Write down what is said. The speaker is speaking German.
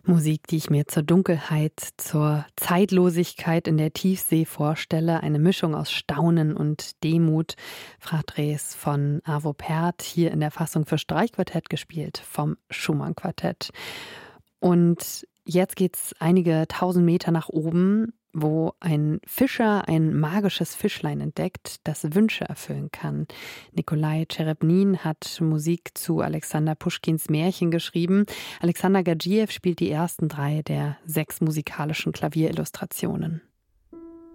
Musik, die ich mir zur Dunkelheit, zur Zeitlosigkeit in der Tiefsee vorstelle. Eine Mischung aus Staunen und Demut. Fratres von Arvo Pärt, hier in der Fassung für Streichquartett gespielt vom Schumann-Quartett. Und jetzt geht's einige tausend Meter nach oben, wo ein Fischer ein magisches Fischlein entdeckt, das Wünsche erfüllen kann. Nikolai Tscherebnin hat Musik zu Alexander Puschkins Märchen geschrieben. Alexander Gadzhiev spielt die ersten 3 der 6 musikalischen Klavierillustrationen.